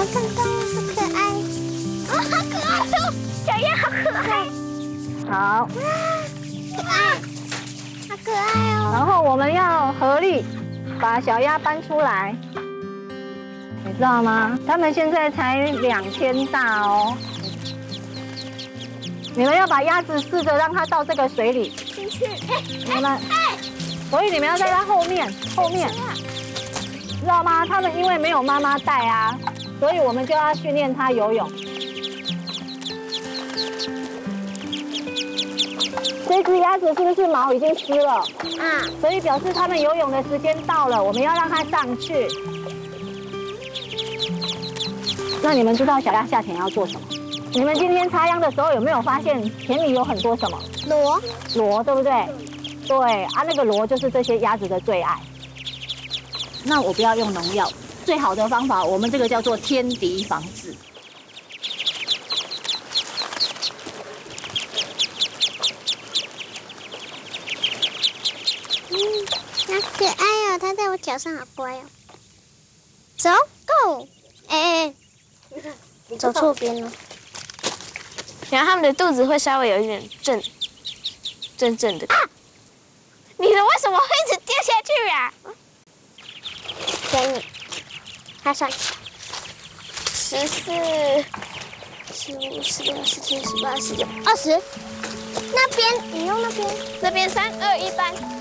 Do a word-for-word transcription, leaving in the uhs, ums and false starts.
看动物好可爱，啊，好可爱哦，小鸭好可爱。 好， 可爱，好可爱哦。 然后我们要合力把小鸭搬出来，你知道吗？它们现在才两天大哦。你们要把鸭子试着让它到这个水里进去，哎， 你们，所以你们要在它后面，后面，知道吗？它们因为没有妈妈带啊，所以我们就要训练它游泳。这只鸭子是不是毛已经湿了？ 啊， 所以表示它们游泳的时间到了，我们要让它上去。那你们知道小鸭下田要做什么？你们今天插秧的时候有没有发现田里有很多什么螺？ 螺，对不对？对啊，那个螺就是这些鸭子的最爱。那我不要用农药，最好的方法，我们这个叫做天敌防治。 嗯，好可爱哦，它在我脚上好乖哦。走 ，Go！ 哎哎，走错边了。 然后它们的肚子会稍微有一点震，震震的。啊！你的为什么会一直掉下去啊？ 给你，它算十四、十五、十六、十七、十八、十九、 二十。那边，你用那边。 那边三二一搬。